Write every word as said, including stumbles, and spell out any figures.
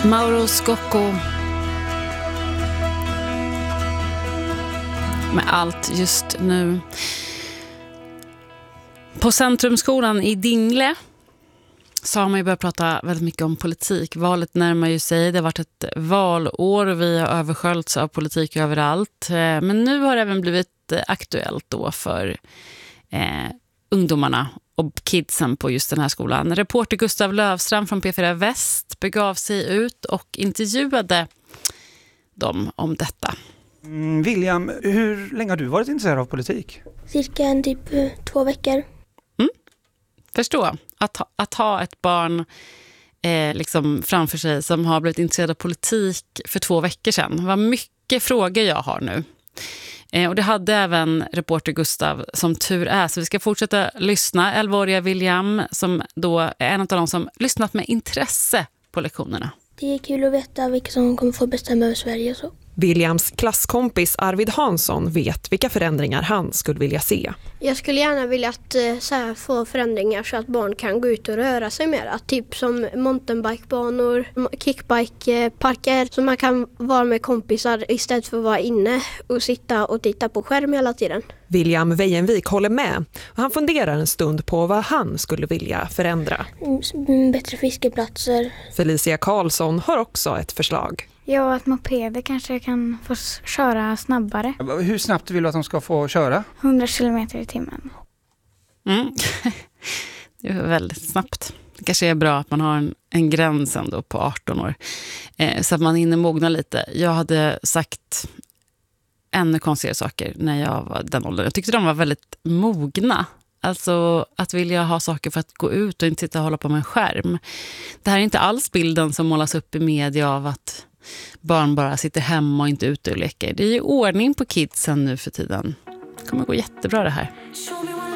Mauro Scocco med allt just nu. På Centrumskolan i Dingle så har man ju börjat prata väldigt mycket om politik. Valet närmar ju sig. Det har varit ett valår och vi har översköljts av politik överallt. Men nu har det även blivit aktuellt då för eh, ungdomarna och kidsen på just den här skolan. Reporter Gustav Lövstrand från P fyra Väst begav sig ut och intervjuade dem om detta. Mm, William, hur länge har du varit intresserad av politik? Cirka en typ eh, två veckor. Mm. Förstå, att, ha- att ha ett barn eh, liksom framför sig som har blivit intresserad av politik för två veckor sedan. Vad mycket frågor jag har nu. Eh, och det hade även reporter Gustav som tur är. Så vi ska fortsätta lyssna. elvaåriga William som då är en av de som lyssnat med intresse på lektionerna. Det är kul att veta vilka som kommer få bestämma över Sverige och så. Williams klasskompis Arvid Hansson vet vilka förändringar han skulle vilja se. Jag skulle gärna vilja att, eh, så här, få förändringar så att barn kan gå ut och röra sig mer. Att typ som mountainbikebanor, kickbikeparker, så man kan vara med kompisar istället för att vara inne och sitta och titta på skärm hela tiden. William Wejenvik håller med och han funderar en stund på vad han skulle vilja förändra. Mm, bättre fiskeplatser. Felicia Karlsson har också ett förslag. Ja, att mopeder kanske kan få köra snabbare. Hur snabbt vill du att de ska få köra? hundra kilometer i timmen. Mm. Det är väldigt snabbt. Det kanske är bra att man har en, en gräns ändå på arton år. Eh, så att man hinner mogna lite. Jag hade sagt ännu konstigare saker när jag var den åldern. Jag tyckte de var väldigt mogna. Alltså att vilja ha saker för att gå ut och inte sitta och hålla på med en skärm. Det här är inte alls bilden som målas upp i media av att barn bara sitter hemma och inte ute och leker. Det är ju ordning på kidsen nu för tiden. Det kommer gå jättebra det här.